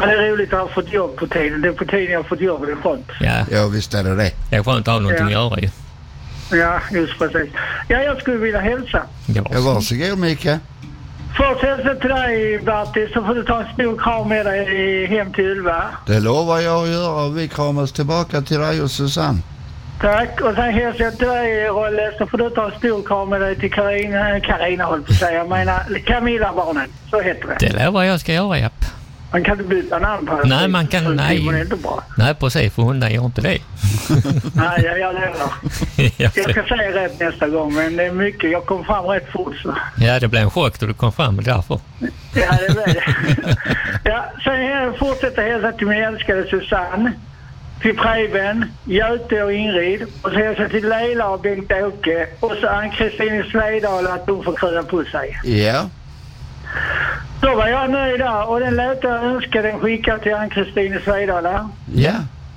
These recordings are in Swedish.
det är roligt att ha fått jobb på tiden. Det är på tiden jag har fått jobb, det är skönt. Ja, visst är det. Det är skönt att ha någonting att göra ju. Ja, just precis. Ja, jag skulle vilja hälsa. Ja, varsågod, Micke. Först hälsa till dig, Bertil, så får du ta en stor kram med dig hem till Ylva. Det lovar jag att göra. Vi kramas tillbaka till dig och Susanne. Tack. Och sen hälsar jag till dig, Rolle, så får du ta en stor kram med dig till Carina håller på att säga. Jag menar, Camilla-barnen. Så heter det. Det lovar jag ska göra, japp. Man kan inte byta namn på det. Nej, man kan... Nej, precis, för hunden gör inte det. Nej, jag lovar. Jag ska säga rätt nästa gång, men det är mycket. Jag kom fram rätt fort, så. Ja, det blev en chock då du kom fram, därför. Ja, det blev det. Ja, sen fortsätter hälsa till min älskade Susanne, till Preben, Göte och Ingrid, och så hälsa till Leila och Bengt-Åke, och så Ann-Kristin Svedal att de får kröna på sig. Ja. Då var jag nöjd där, och den låten jag önskade den skickade till Ann-Kristin Svedal. Ja.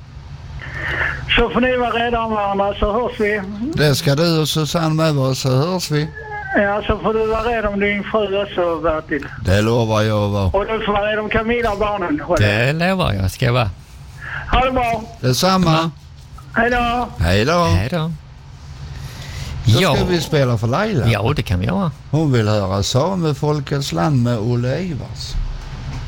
Så får ni vara rädda om varandra, så hörs vi. Det ska du och Susanne med vara, så hörs vi. Ja, så får du vara rädd om din fru också, Bertil. Det lovar jag att vara. Och du får vara rädd om Camilla och barnen. Det lovar jag ska vara. Ha det bra. Detsamma. Hej då. Hej då. Hej då. Då ska vi spela för Laila. Ja, det kan vi göra. Hon vill höra Samefolkets land med Olle Ivars.